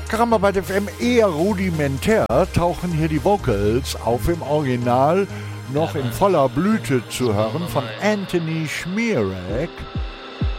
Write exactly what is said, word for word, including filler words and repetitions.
Karambarbeit F M eher rudimentär tauchen hier die Vocals auf, im Original noch in voller Blüte zu hören von Anthony Schmierek.